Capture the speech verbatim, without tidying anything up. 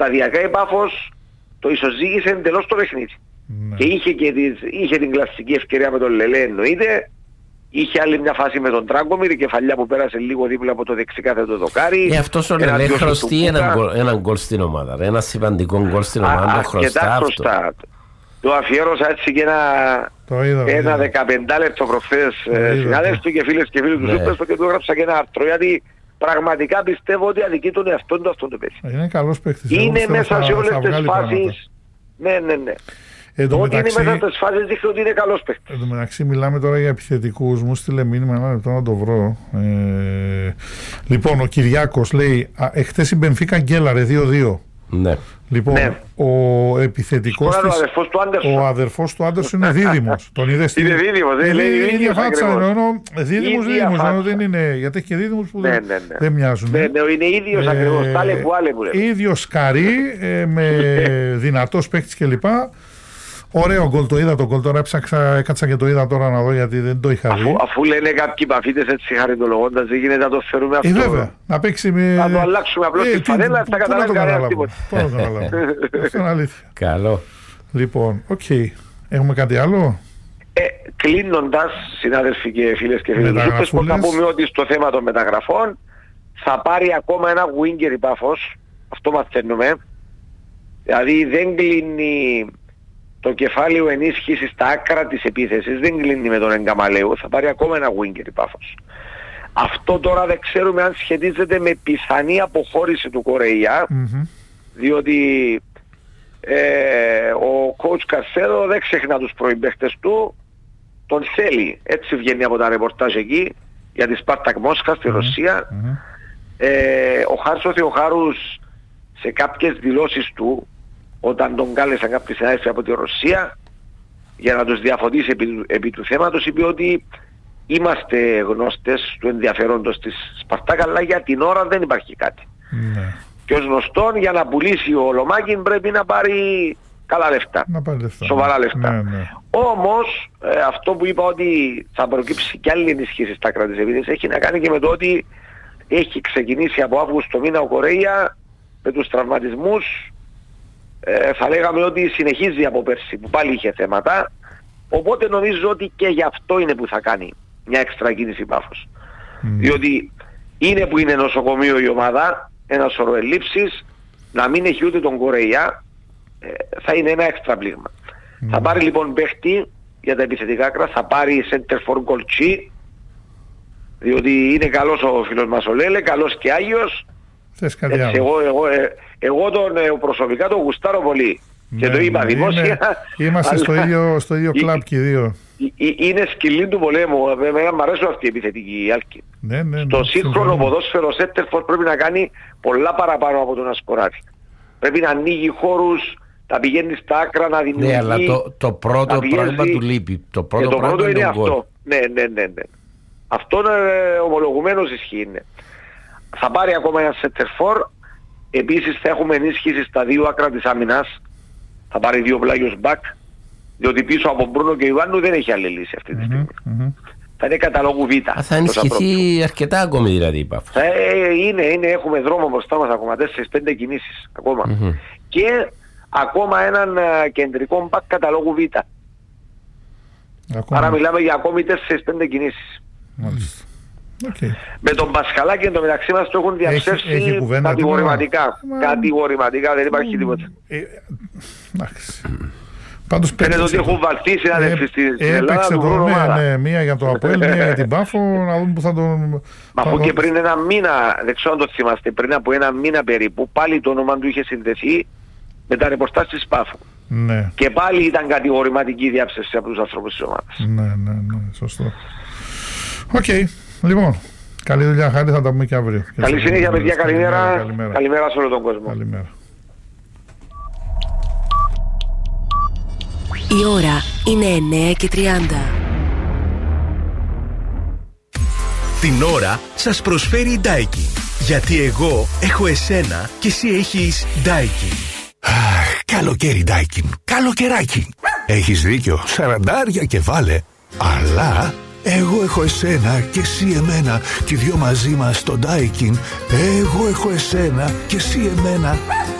σταδιακά η Πάφος το ισοζύγησε εντελώς το παιχνίδι. Ναι. Και είχε, και τις, είχε την κλασική ευκαιρία με τον Λελέ, εννοείται. Είχε άλλη μια φάση με τον Τράγκομιρ, η κεφαλιά που πέρασε λίγο δίπλα από το δεξικάθετο δοκάρι. Ε, αυτός ο Λελέ χρωστεί έναν γκολ στην ομάδα. Ένα σημαντικό γκολ στην ομάδα. Το χρωστά αυτό. Το αφιέρωσα έτσι και ένα, ένα δεκαπέντε λεπτό προχθές συνάδελφοι του και φίλες και φίλοι του Σούπερ και του έγραψα και ένα άρθρο, γιατί πραγματικά πιστεύω ότι αδικεί τον εαυτόν του αυτόν το παιδί. Είναι καλός παίκτης. Είναι μέσα σε όλες τις φάσεις. Ναι, ναι, ναι. Το ότι είναι μέσα στις φάσεις δείχνει ότι είναι καλός παίκτης. Εν τω μεταξύ μιλάμε τώρα για επιθετικούς. Μου στείλε μήνυμα, ένα λεπτό να το βρω. Ε, λοιπόν, ο Κυριάκος λέει, εχθές η Μπενφίκα γκέλαρε δύο δύο. Ναι. Λοιπόν, ναι. ο επιθετικός της, ο αδερφός του Άντερσον είναι δίδυμος. Τον είδες? Είναι δίδυμος, δεν λέει η ίδια φάτσα. Δίδυμος, δίδυμος, δεν είναι, γιατί έχει και δίδυμους που ναι, δεν, ναι, ναι. δεν μοιάζουν. Ναι, ναι, είναι ίδιος ε, ακριβώς, τάλε που άλλε που λέμε. Ίδιος σκαρί, ε, με δυνατός παίκτης κλπ. Ωραίο γκολ, το είδα το γκολ, τώρα έψαξα, έκατσα και το είδα τώρα να δω γιατί δεν το είχα δει. Αφού, αφού λένε κάποιοι παφίτες έτσι χαριτολογώντας, δεν γίνεται να το φέρουμε αυτό. Ε, βέβαια, να παίξει με... Να το αλλάξουμε απλώς τη φανέλα, θα καταλάβει κανένας τίποτα. Πού να το καταλάβω, αυτό είναι αλήθεια. Καλό. Λοιπόν, οκ. Okay. Έχουμε κάτι άλλο? Ε, κλείνοντας, συνάδελφοι και φίλες και φίλοι του Σούπερ, θα πούμε ότι στο θέμα των μεταγραφών θα πάρει ακόμα ένα winger η Πάφος, αυτό μαθαίνουμε. Δηλαδή δεν κλείνει... Το κεφάλαιο ενίσχυση στα άκρα της επίθεσης δεν κλείνει με τον Εγκαμαλέου, θα πάρει ακόμα ένα winger η Πάφος. Αυτό τώρα δεν ξέρουμε αν σχετίζεται με πιθανή αποχώρηση του Κορεϊά, mm-hmm. διότι ε, ο coach Καρσέδο δεν ξεχνά τους προϊμπαίχτες του, τον θέλει, έτσι βγαίνει από τα ρεπορτάζ εκεί, για τη Σπάρτακ Μόσχα στη mm-hmm. Ρωσία. Mm-hmm. Ε, ο Χάρης ο Θεοχάρους σε κάποιες δηλώσεις του, όταν τον κάλεσαν κάποιοι συνάδελφοι από τη Ρωσία για να τους διαφωτίσει επί, επί του θέματος, είπε ότι είμαστε γνώστες του ενδιαφέροντος της Σπαρτάκ, αλλά για την ώρα δεν υπάρχει κάτι. Ναι. Και ως γνωστόν, για να πουλήσει ο Λομάκιν πρέπει να πάρει καλά λεφτά, να πάρει λεφτά. Σοβαρά λεφτά. Ναι, ναι. Όμως ε, αυτό που είπα ότι θα προκύψει κι άλλη ενισχύση στα κράτη της επίθεσης έχει να κάνει και με το ότι έχει ξεκινήσει από Αύγουστο μήνα ο Κορέια με τους τραυματισμούς. Ε, θα λέγαμε ότι συνεχίζει από πέρσι που πάλι είχε θέματα, οπότε νομίζω ότι και γι' αυτό είναι που θα κάνει μια έξτρα κίνηση Πάφος. Mm. Διότι είναι που είναι νοσοκομείο η ομάδα, ένα σωρό ελλείψεις, να μην έχει ούτε τον Κορεϊά, ε, θα είναι ένα έξτρα πλήγμα. Mm. Θα πάρει λοιπόν παίχτη για τα επιθετικά άκρα, θα πάρει center for Γκολτσί, διότι είναι καλός ο φίλος μας ο Λέλε, καλός και Άγιος. Θες κάτι έτσι, εγώ, εγώ, ε, εγώ τον ε, προσωπικά τον γουστάρω πολύ. Ναι, και το είπα ναι, δημόσια. Είναι, είμαστε στο ίδιο, στο ίδιο κλαμπ και οι δύο. Είναι σκυλή του πολέμου. Εμένα μου αρέσουν αυτοί οι επιθετικοί άλκοι. Ναι, ναι, ναι, στο σύγχρονο ποδόσφαιρο Σέντερφορ πρέπει να κάνει πολλά παραπάνω από το να σκοράρει. Πρέπει να ανοίγει χώρους, να πηγαίνει στα άκρα, να δημιουργεί. Ναι, αλλά το, το πρώτο πράγμα του λείπει. Το πρώτο, το πρώτο είναι, είναι αυτό. Ναι, ναι, ναι, ναι. Αυτό είναι ομολογουμένως ισχύει. Ναι. Θα πάρει ακόμα ένα Σέντερφορ. Επίσης θα έχουμε ενίσχυση στα δύο άκρα της άμυνας. Θα πάρει δύο πλάγιους μπακ. Διότι πίσω από Μπρούνο και Ιωάννου δεν έχει άλλη λύση αυτή τη στιγμή. Mm-hmm, mm-hmm. Θα είναι καταλόγου Β. Θα ενισχυθεί αρκετά ακόμη δηλαδή η Πάφος. Ε, είναι, είναι, έχουμε δρόμο μπροστά μας ακόμα, τέσσερις πέντε κινήσεις ακόμα. Mm-hmm. Και ακόμα έναν uh, κεντρικό μπακ καταλόγου Β. Ακόμα. Άρα μιλάμε για ακόμη τέσσερις πέντε κινήσεις. Μάλιστα. Okay. Με τον Πασχαλάκη εν τω μεταξύ μας το έχουν διαψεύσει κατηγορηματικά. Κατηγορηματικά, δεν υπάρχει τίποτα. Φαίνεται ότι έχουν βαλθεί συνάδελφοι στην Ελλάδα του χρόνου. Ναι, ναι, μία για το ΑΠΟΕΛ, μία για την Πάφο, να δούμε που θα τον... Μα αφού και πριν ένα μήνα, δεν ξέρω αν το θυμάστε, πριν από ένα μήνα περίπου, πάλι το όνομα του είχε συνδεθεί με τα ρεπορτάζ της Πάφο. Ναι. Και πάλι ήταν κατηγορηματική διάψευση από τους ανθρώπους της ομάδας. Ναι, ναι, ναι, σωστό. Οκ, okay. Λοιπόν, καλή δουλειά, Χάρη, θα τα πούμε και αύριο. Καλή συνέχεια, παιδιά, καλημέρα. Καλημέρα. Καλημέρα σε όλο τον κόσμο. Καλημέρα. Η ώρα είναι εννιά και τριάντα. Την ώρα σας προσφέρει η Daikin. Γιατί εγώ έχω εσένα και εσύ έχεις Daikin. Αχ, καλοκαίρι Daikin. Καλοκαιράκι. Έχεις δίκιο, σαραντάρια και βάλε. Αλλά εγώ έχω εσένα και εσύ εμένα. Και δυο μαζί μας στο Daikin. Εγώ έχω εσένα και εσύ εμένα.